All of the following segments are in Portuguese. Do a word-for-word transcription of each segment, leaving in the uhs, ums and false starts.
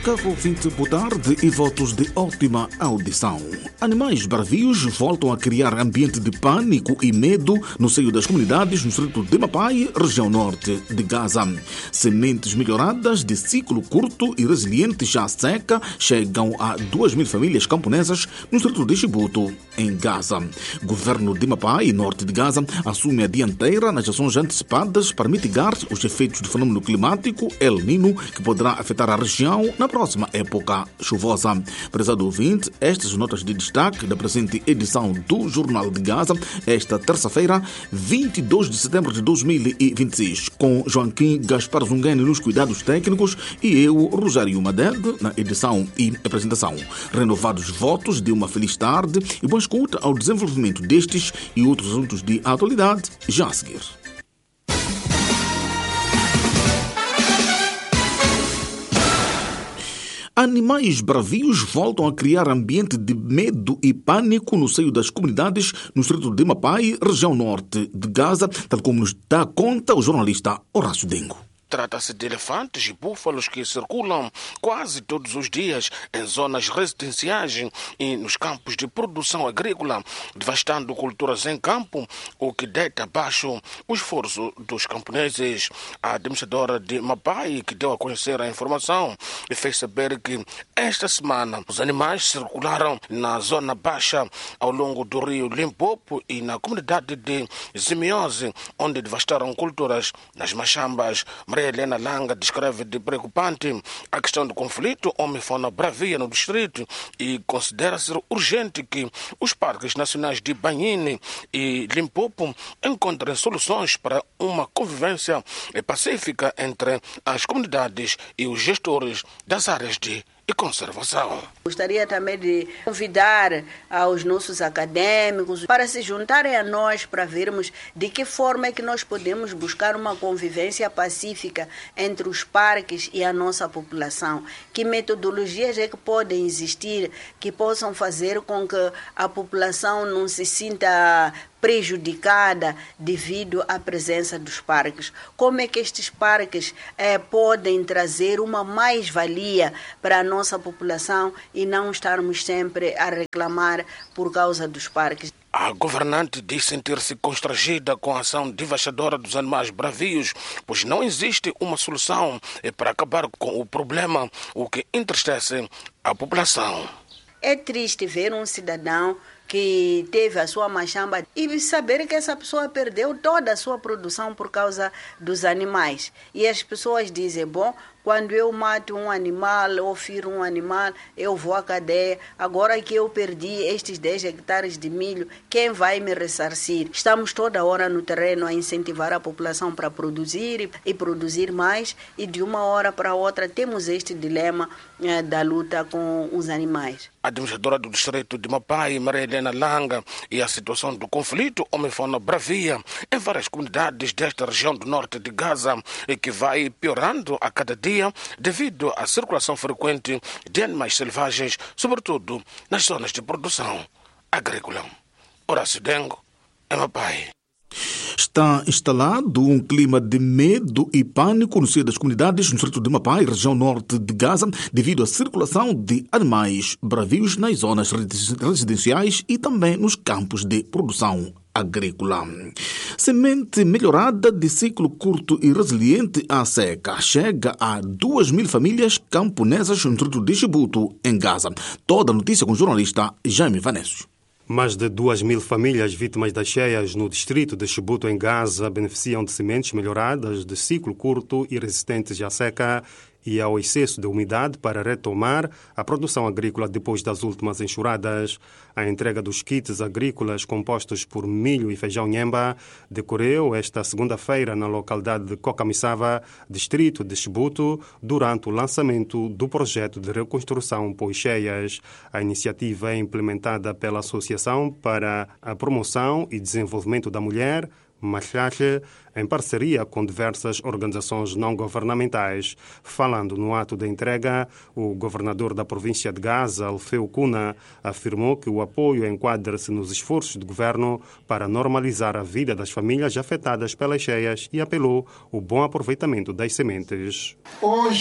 Caro ouvinte, boa tarde e votos de ótima audição. Animais bravios voltam a criar ambiente de pânico e medo no seio das comunidades no distrito de Mapai, região norte de Gaza. Sementes melhoradas de ciclo curto e resilientes à seca chegam a duas mil famílias camponesas no distrito de Chibuto, em Gaza. Governo de Mapai, norte de Gaza, assume a dianteira nas ações antecipadas para mitigar os efeitos do fenômeno climático El Niño, que poderá afetar a região na próxima época chuvosa. Prezado ouvinte, estas notas de destaque da presente edição do Jornal de Gaza, esta terça-feira, vinte e dois de setembro de dois mil e vinte e seis, com Joaquim Gaspar Zungani nos cuidados técnicos e eu, Rogério Madede, na edição e apresentação. Renovados votos de uma feliz tarde e boa escuta ao desenvolvimento destes e outros assuntos de atualidade já a seguir. Animais bravios voltam a criar ambiente de medo e pânico no seio das comunidades no distrito de Mapai, região norte de Gaza, tal como nos dá conta o jornalista Horácio Dengo. Trata-se de elefantes e búfalos que circulam quase todos os dias em zonas residenciais e nos campos de produção agrícola, devastando culturas em campo, o que deita abaixo o esforço dos camponeses. A administradora de Mapai, que deu a conhecer a informação, fez saber que esta semana os animais circularam na zona baixa ao longo do rio Limpopo e na comunidade de Zimiose, onde devastaram culturas nas machambas. Maria Helena Langa descreve de preocupante a questão do conflito homem-fauna bravia no distrito e considera ser urgente que os parques nacionais de Banhine e Limpopo encontrem soluções para uma convivência pacífica entre as comunidades e os gestores das áreas de e conservação. Gostaria também de convidar aos nossos acadêmicos para se juntarem a nós para vermos de que forma é que nós podemos buscar uma convivência pacífica entre os parques e a nossa população. Que metodologias é que podem existir que possam fazer com que a população não se sinta prejudicada devido à presença dos parques. Como é que estes parques eh, podem trazer uma mais-valia para a nossa população e não estarmos sempre a reclamar por causa dos parques? A governante diz sentir-se constrangida com a ação devastadora dos animais bravios, pois não existe uma solução para acabar com o problema, o que entristece a população. É triste ver um cidadão que teve a sua machamba e saber que essa pessoa perdeu toda a sua produção por causa dos animais. E as pessoas dizem, bom, quando eu mato um animal ou firo um animal, eu vou à cadeia. Agora que eu perdi estes dez hectares de milho, quem vai me ressarcir? Estamos toda hora no terreno a incentivar a população para produzir e produzir mais, e de uma hora para outra temos este dilema eh, da luta com os animais. A administradora do distrito de Mapai, Maria Helena Langa, e a situação do conflito homem-fauna bravia em várias comunidades desta região do norte de Gaza, e que vai piorando a cada dia devido à circulação frequente de animais selvagens, sobretudo nas zonas de produção agrícola. Horácio Dengo, em Mapai. Está instalado um clima de medo e pânico no seio das comunidades no distrito de Mapai, região norte de Gaza, devido à circulação de animais bravios nas zonas residenciais e também nos campos de produção agrícola. Semente melhorada de ciclo curto e resiliente à seca chega a duas mil famílias camponesas no distrito de Chibuto, em Gaza. Toda a notícia com o jornalista Jaime Vanessa. Mais de duas mil famílias vítimas das cheias no distrito de Chibuto, em Gaza, beneficiam de sementes melhoradas de ciclo curto e resistentes à seca e ao excesso de umidade para retomar a produção agrícola depois das últimas enxurradas. A entrega dos kits agrícolas compostos por milho e feijão nhemba decorreu esta segunda-feira na localidade de Cocamissava, distrito de Chibuto, durante o lançamento do projeto de reconstrução pós-cheias. A iniciativa é implementada pela Associação para a Promoção e Desenvolvimento da Mulher, Machache, em parceria com diversas organizações não-governamentais. Falando no ato da entrega, o governador da província de Gaza, Alfeu Kuna, afirmou que o apoio enquadra-se nos esforços do governo para normalizar a vida das famílias afetadas pelas cheias e apelou ao bom aproveitamento das sementes. Hoje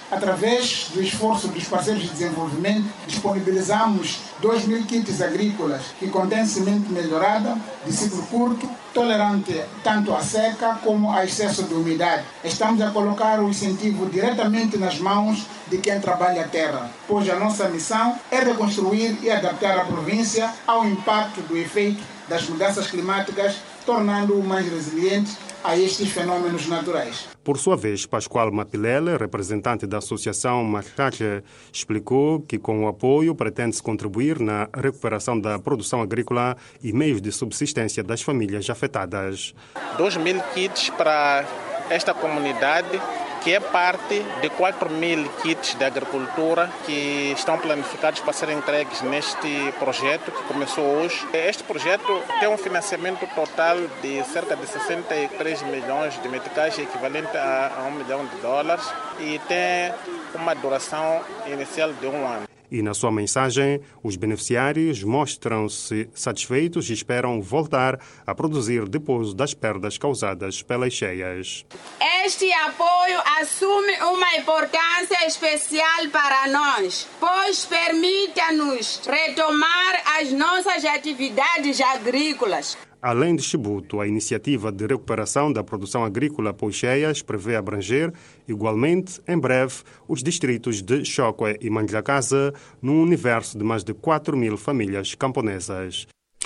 Através do esforço dos parceiros de desenvolvimento, disponibilizamos dois mil kits agrícolas que contêm semente melhorada, de ciclo curto, tolerante tanto à seca como a excesso de umidade. Estamos a colocar o incentivo diretamente nas mãos de quem trabalha a terra, pois a nossa missão é reconstruir e adaptar a província ao impacto do efeito das mudanças climáticas, tornando-o mais resiliente a estes fenômenos naturais. Por sua vez, Pascoal Mapilele, representante da Associação Macaque, explicou que com o apoio pretende-se contribuir na recuperação da produção agrícola e meios de subsistência das famílias afetadas. dois mil kits para esta comunidade, que é parte de quatro mil kits de agricultura que estão planificados para serem entregues neste projeto que começou hoje. Este projeto tem um financiamento total de cerca de sessenta e três milhões de meticais, equivalente a, a um milhão de dólares, e tem uma duração inicial de um ano. E na sua mensagem, os beneficiários mostram-se satisfeitos e esperam voltar a produzir depois das perdas causadas pelas cheias. Este apoio assume uma importância especial para nós, pois permite-nos retomar as nossas atividades agrícolas. Além de Chibuto, a iniciativa de recuperação da produção agrícola pós-cheias prevê abranger, igualmente, em breve, os distritos de Chokwe e Mandlakaza, num universo de mais de quatro mil famílias camponesas.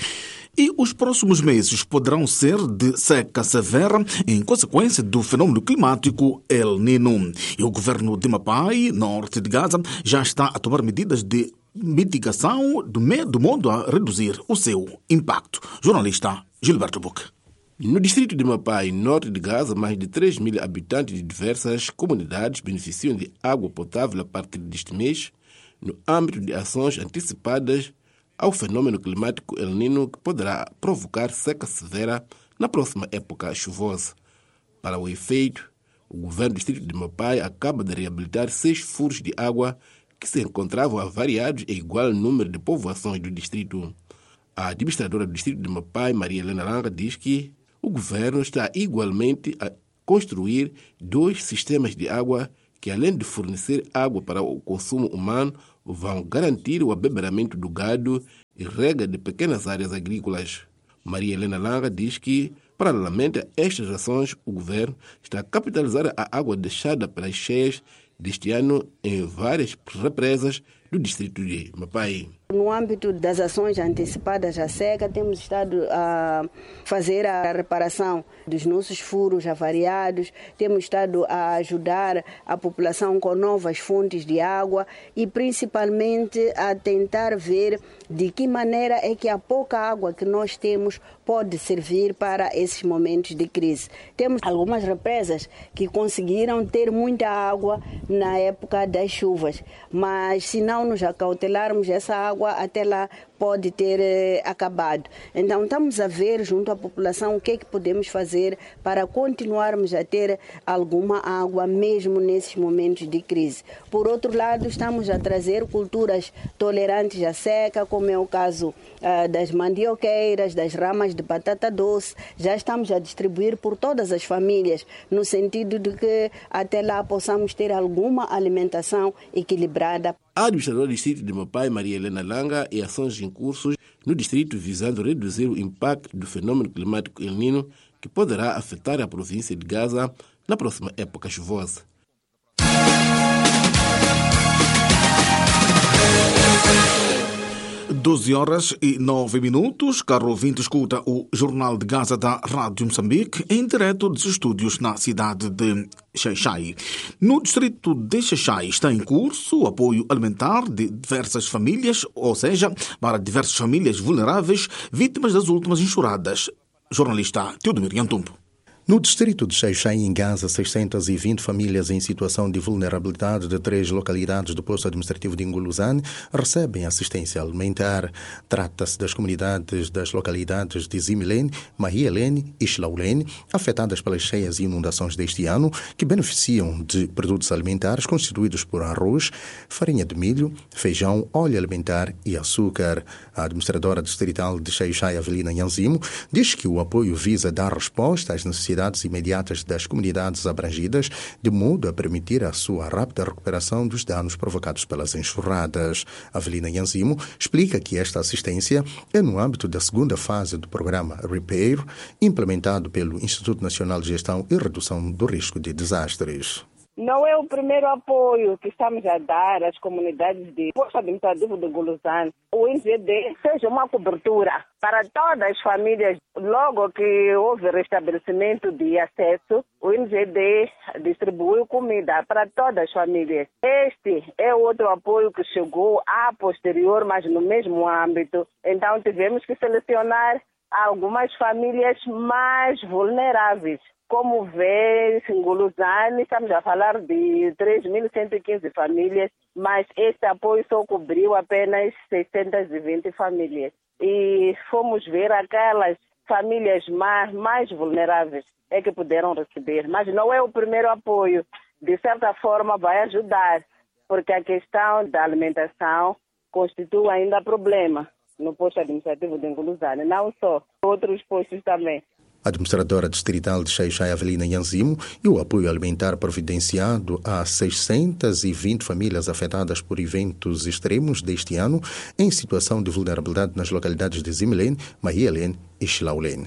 E os próximos meses poderão ser de seca severa em consequência do fenômeno climático El Nino. E o governo de Mapai, norte de Gaza, já está a tomar medidas de mitigação do modo a reduzir o seu impacto. Jornalista Gilberto Buque. No distrito de Mapai, norte de Gaza, mais de três mil habitantes de diversas comunidades beneficiam de água potável a partir deste mês, no âmbito de ações antecipadas ao fenômeno climático El Nino, que poderá provocar seca severa na próxima época chuvosa. Para o efeito, o governo do distrito de Mapai acaba de reabilitar seis furos de água que se encontravam a variados e igual número de povoações do distrito. A administradora do distrito de Mapai, Maria Helena Langa, diz que o governo está igualmente a construir dois sistemas de água que, além de fornecer água para o consumo humano, vão garantir o abeberamento do gado e rega de pequenas áreas agrícolas. Maria Helena Langa diz que, paralelamente a estas ações, o governo está a capitalizar a água deixada pelas cheias deste ano em várias represas do distrito de Mapai. No âmbito das ações antecipadas à seca, temos estado a fazer a reparação dos nossos furos avariados, temos estado a ajudar a população com novas fontes de água e principalmente a tentar ver de que maneira é que a pouca água que nós temos pode servir para esses momentos de crise. Temos algumas represas que conseguiram ter muita água na época das chuvas, mas se não nos acautelarmos, essa água até lá pode ter eh, acabado. Então estamos a ver junto à população o que é que podemos fazer para continuarmos a ter alguma água mesmo nesses momentos de crise. Por outro lado, estamos a trazer culturas tolerantes à seca, como é o caso ah, das mandioqueiras, das ramas de batata doce. Já estamos a distribuir por todas as famílias, no sentido de que até lá possamos ter alguma alimentação equilibrada. A administradora do distrito de Mapai, Maria Helena Langa, e ações em curso no distrito visando reduzir o impacto do fenômeno climático El Nino, que poderá afetar a província de Gaza na próxima época chuvosa. doze horas e nove minutos. Caro ouvinte, escuta o Jornal de Gaza da Rádio Moçambique em direto dos estúdios na cidade de Xai-Xai. No distrito de Xai-Xai está em curso o apoio alimentar de diversas famílias, ou seja, para diversas famílias vulneráveis vítimas das últimas enxurradas. Jornalista Teodomir Yantumbo. No distrito de Xai-Xai, em Gaza, seiscentas e vinte famílias em situação de vulnerabilidade de três localidades do posto administrativo de Nguluzane recebem assistência alimentar. Trata-se das comunidades das localidades de Zimilene, Mahielene e Xlaulene, afetadas pelas cheias e inundações deste ano, que beneficiam de produtos alimentares constituídos por arroz, farinha de milho, feijão, óleo alimentar e açúcar. A administradora distrital de Xai-Xai, Avelina Nhanzimo, diz que o apoio visa dar resposta às necessidades necessidades imediatas das comunidades abrangidas, de modo a permitir a sua rápida recuperação dos danos provocados pelas enxurradas. Avelina Yanzimo explica que esta assistência é no âmbito da segunda fase do programa Repair, implementado pelo Instituto Nacional de Gestão e Redução do Risco de Desastres. Não é o primeiro apoio que estamos a dar às comunidades de posto administrativo de Guluzane. O I N G D seja uma cobertura para todas as famílias. Logo que houve restabelecimento de acesso, o I N G D distribuiu comida para todas as famílias. Este é outro apoio que chegou a posterior, mas no mesmo âmbito. Então tivemos que selecionar algumas famílias mais vulneráveis. Como vê, em Guluzane, estamos a falar de três mil cento e quinze famílias, mas este apoio só cobriu apenas seiscentas e vinte famílias. E fomos ver aquelas famílias mais, mais vulneráveis é que puderam receber. Mas não é o primeiro apoio. De certa forma, vai ajudar, porque a questão da alimentação constitui ainda problema no posto administrativo de Guluzane, não só, outros postos também. A administradora distrital de Xai-Xai, Avelina Yanzimo, e o apoio alimentar providenciado a seiscentas e vinte famílias afetadas por eventos extremos deste ano em situação de vulnerabilidade nas localidades de Zimilene, Mahielene e Xilaulene.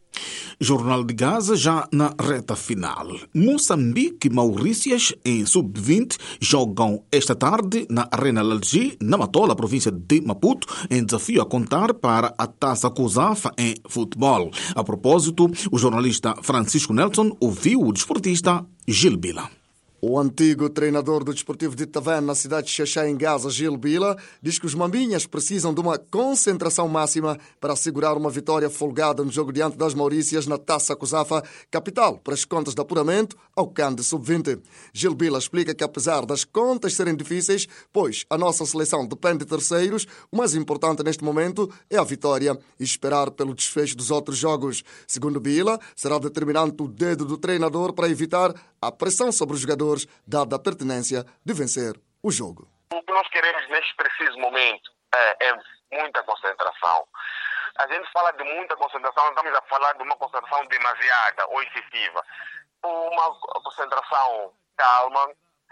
Jornal de Gaza já na reta final. Moçambique e Maurícias, em sub vinte, jogam esta tarde na Arena Lalji, na Matola, província de Maputo, em desafio a contar para a Taça COSAFA em futebol. A propósito, o jornalista Francisco Nelson ouviu o desportista Gil Bila. O antigo treinador do Desportivo de Taverne na cidade de Xai-Xai, em Gaza, Gil Bila, diz que os mambinhas precisam de uma concentração máxima para assegurar uma vitória folgada no jogo diante das Maurícias na Taça COSAFA, capital para as contas de apuramento ao CAN de sub vinte. Gil Bila explica que apesar das contas serem difíceis, pois a nossa seleção depende de terceiros, o mais importante neste momento é a vitória e esperar pelo desfecho dos outros jogos. Segundo Bila, será determinante o dedo do treinador para evitar a pressão sobre os jogadores, dada a pertinência de vencer o jogo. O que nós queremos neste preciso momento é, é muita concentração. A gente fala de muita concentração, não estamos a falar de uma concentração demasiada ou excessiva. Uma concentração calma,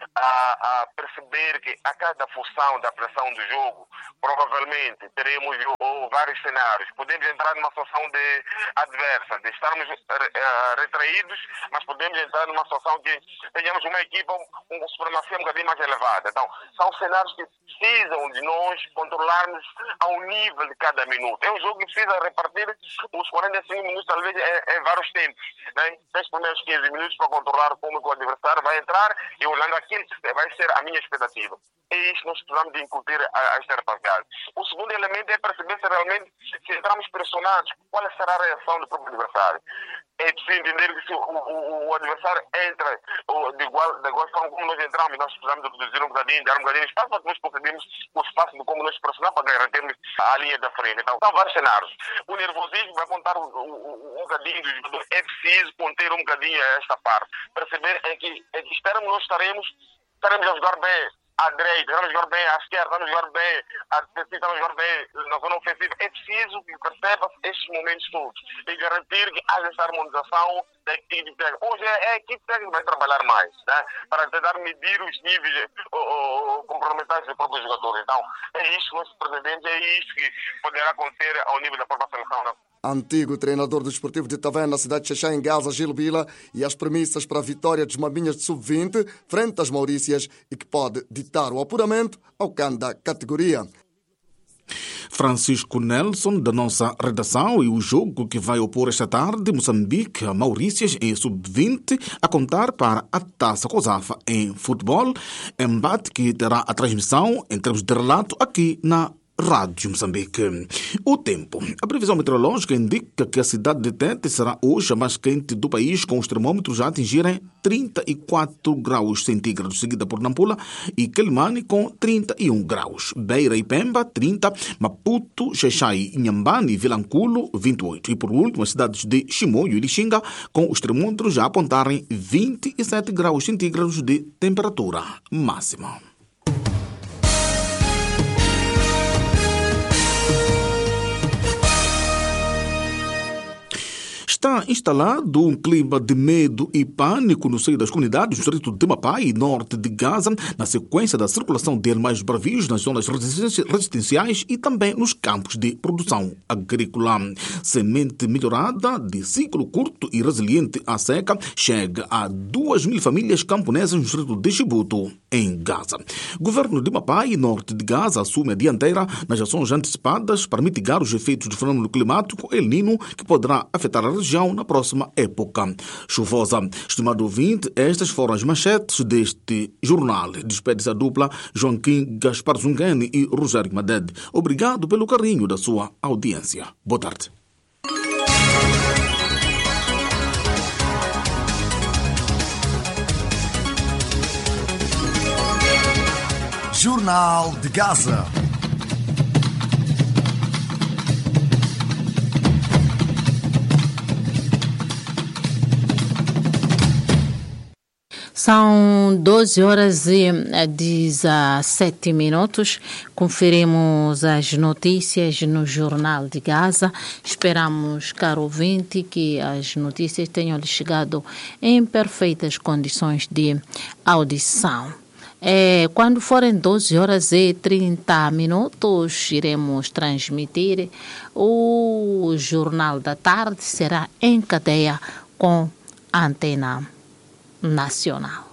a, a perceber que a cada função da pressão do jogo, provavelmente teremos ou, vários cenários. Podemos entrar numa situação de adversa, de estarmos uh, retraídos, mas podemos entrar numa situação que tenhamos uma equipa com uma supremacia um bocadinho mais elevada. Então, são cenários que precisam de nós controlarmos ao nível de cada minuto. É um jogo que precisa repartir os quarenta e cinco minutos, talvez, em, em vários tempos. Né? Os primeiros quinze minutos para controlar como o adversário vai entrar e olhando aquilo vai ser a minha expectativa. É isso que nós precisamos de incutir a esta rapaziada. O segundo elemento é perceber se realmente, se entramos pressionados, qual será a reação do próprio adversário. É preciso entender que se o, o, o adversário entra de igual, de igual forma como nós entramos, nós precisamos de reduzir um bocadinho, dar um bocadinho de espaço para que nós concedemos o espaço de como nós pressionar para garantirmos a linha da frente. Então, são vários cenários. O nervosismo vai contar um, um, um bocadinho do jogador. É preciso conter um bocadinho esta parte. Perceber é que, é que esperamos, nós estaremos, estaremos a jogar bem à direita, vamos jogar bem à esquerda, vamos jogar bem à defensiva, vamos jogar bem na zona ofensiva. É preciso que perceba estes momentos todos e garantir que haja essa harmonização da equipe técnica. Hoje é a equipe técnica que vai trabalhar mais, né? Para tentar medir os níveis complementares dos próprios jogadores. Então, é isso que nós pretendemos, é isso que poderá acontecer ao nível da própria seleção, né? Antigo treinador do Desportivo de Taverne na cidade de Xai-Xai, em Gaza, Gil Bila, e as premissas para a vitória dos Mambinhas de sub vinte frente às Maurícias e que pode ditar o apuramento ao CAN da categoria. Francisco Nelson, da nossa redação, e o jogo que vai opor esta tarde Moçambique a Maurícias em sub vinte, a contar para a Taça COSAFA em futebol, embate que terá a transmissão em termos de relato aqui na Rádio Moçambique. O tempo. A previsão meteorológica indica que a cidade de Tete será hoje a mais quente do país, com os termômetros a atingirem trinta e quatro graus centígrados, seguida por Nampula e Quelimane com trinta e um graus. Beira e Pemba, trinta, Maputo, Xai-Xai, Inhambane e Vilanculo, vinte e oito. E por último, as cidades de Chimoio e Lixinga, com os termômetros já a apontarem vinte e sete graus centígrados de temperatura máxima. Está instalado um clima de medo e pânico no seio das comunidades do distrito de Mapai, norte de Gaza, na sequência da circulação de animais bravios nas zonas residenciais e também nos campos de produção agrícola. Semente melhorada de ciclo curto e resiliente à seca chega a duas mil famílias camponesas no distrito de Chibuto, em Gaza. O governo de Mapai, norte de Gaza, assume a dianteira nas ações antecipadas para mitigar os efeitos do fenômeno climático El Niño, que poderá afetar a região na próxima época chuvosa. Estimado ouvinte, estas foram as manchetes deste jornal. Despede-se a dupla Joaquim Gaspar Zungani e Rogério Madede. Obrigado pelo carinho da sua audiência. Boa tarde. Jornal de Gaza. São doze horas e dezessete minutos. Conferimos as notícias no Jornal de Gaza. Esperamos, caro ouvinte, que as notícias tenham lhe chegado em perfeitas condições de audição. É, quando forem doze horas e trinta minutos, iremos transmitir o Jornal da Tarde. Será em cadeia com a Antena Nacional.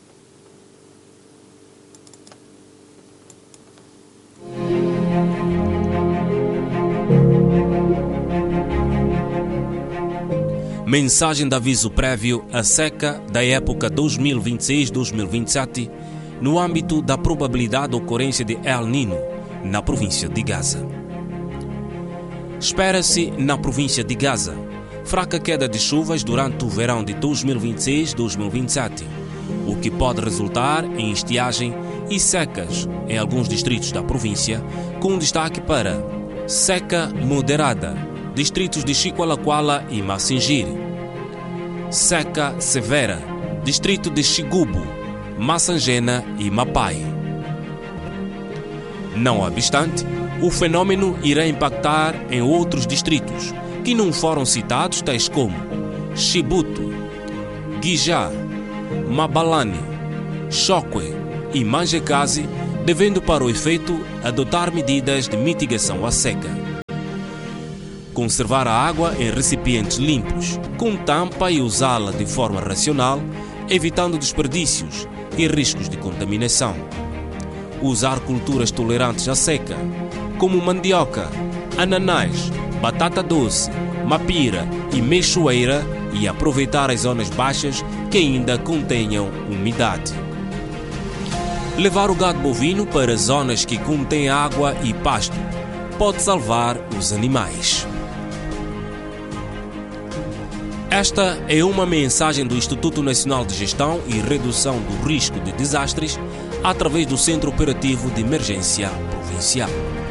Mensagem de aviso prévio à seca da época dois mil e vinte e seis a dois mil e vinte e sete no âmbito da probabilidade de ocorrência de El Niño na província de Gaza. Espera-se na província de Gaza fraca queda de chuvas durante o verão de dois mil e vinte e seis a dois mil e vinte e sete, o que pode resultar em estiagem e secas em alguns distritos da província, com destaque para seca moderada, distritos de Chiqualaquala e Massingiri; seca severa, distrito de Xigubo, Massangena e Mapai. Não obstante, o fenômeno irá impactar em outros distritos que não foram citados, tais como Chibuto, Guijá, Mabalane, Chokwe e Manjekazi, devendo para o efeito adotar medidas de mitigação à seca. Conservar a água em recipientes limpos, com tampa e usá-la de forma racional, evitando desperdícios e riscos de contaminação. Usar culturas tolerantes à seca, como mandioca, ananás, batata doce, mapira e meixoeira, e aproveitar as zonas baixas que ainda contenham umidade. Levar o gado bovino para zonas que contêm água e pasto pode salvar os animais. Esta é uma mensagem do Instituto Nacional de Gestão e Redução do Risco de Desastres através do Centro Operativo de Emergência Provincial.